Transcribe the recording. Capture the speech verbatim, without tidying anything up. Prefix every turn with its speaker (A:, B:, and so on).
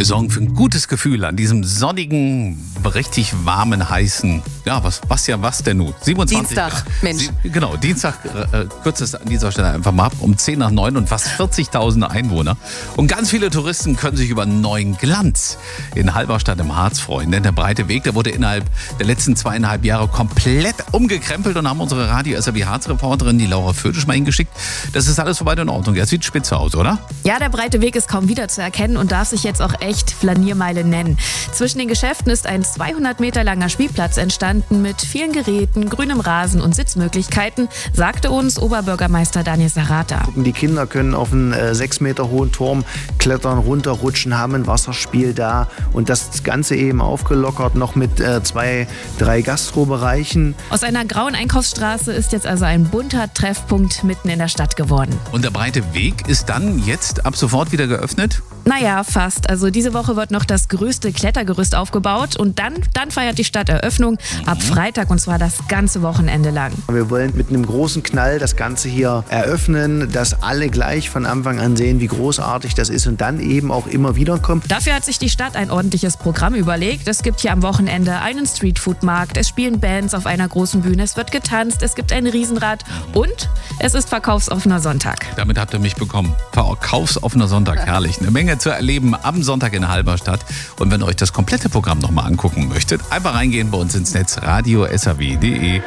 A: Wir sorgen für ein gutes Gefühl an diesem sonnigen, richtig warmen, heißen, ja, was, was ja was denn nun? siebenundzwanzig
B: Dienstag,
A: Grad.
B: Mensch.
A: Sie, genau, Dienstag, äh, kürzt es an dieser Stelle einfach mal ab, um zehn nach neun und fast vierzigtausend Einwohner. Und ganz viele Touristen können sich über einen neuen Glanz in Halberstadt im Harz freuen. Denn der breite Weg, der wurde innerhalb der letzten zweieinhalb Jahre komplett umgekrempelt und haben unsere Radio-S R W Harz-Reporterin, die Laura Födisch, mal hingeschickt. Das ist alles soweit in Ordnung. Ja, sieht spitze aus, oder?
C: Ja, der breite Weg ist kaum wieder zu erkennen und darf sich jetzt auch echt Flaniermeile nennen. Zwischen den Geschäften ist ein zweihundert Meter langer Spielplatz entstanden mit vielen Geräten, grünem Rasen und Sitzmöglichkeiten, sagte uns Oberbürgermeister Daniel Sarata.
D: Die Kinder können auf einen äh, sechs Meter hohen Turm klettern, runterrutschen, haben ein Wasserspiel da und das Ganze eben aufgelockert noch mit äh, zwei, drei Gastrobereichen.
C: Aus einer grauen Einkaufsstraße ist jetzt also ein bunter Treffpunkt mitten in der Stadt geworden.
A: Und der breite Weg ist dann jetzt ab sofort wieder geöffnet?
C: Naja, fast. Also diese Woche wird noch das größte Klettergerüst aufgebaut und dann, dann feiert die Stadt Eröffnung ab Freitag und zwar das ganze Wochenende lang.
D: Wir wollen mit einem großen Knall das Ganze hier eröffnen, dass alle gleich von Anfang an sehen, wie großartig das ist und dann eben auch immer wieder kommen.
C: Dafür hat sich die Stadt ein ordentliches Programm überlegt. Es gibt hier am Wochenende einen Streetfood-Markt, es spielen Bands auf einer großen Bühne, es wird getanzt, es gibt ein Riesenrad und es ist verkaufsoffener Sonntag.
A: Damit habt ihr mich bekommen. Verkaufsoffener Sonntag, herrlich. Eine Menge zu erleben am Sonntag in Halberstadt. Und wenn ihr euch das komplette Programm nochmal angucken möchtet, einfach reingehen bei uns ins Netz radio punkt s r w punkt d e.